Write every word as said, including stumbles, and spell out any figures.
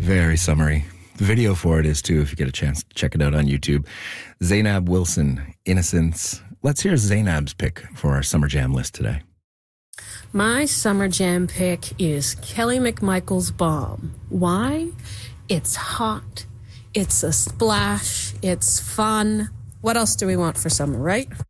Very summery. The video for it is too, if you get a chance to check it out on YouTube. Zainab Wilson, Innocence. Let's hear Zainab's pick for our Summer Jam list today. My Summer Jam pick is Kelly McMichael's Bomb. Why? It's hot. It's a splash. It's fun. What else do we want for summer, right?